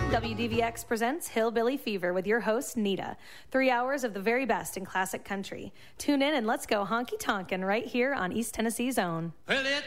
WDVX presents Hillbilly Fever with your host, Nita. 3 hours of the very best in classic country. Tune in and let's go honky-tonkin' right here on East Tennessee's own. Well, it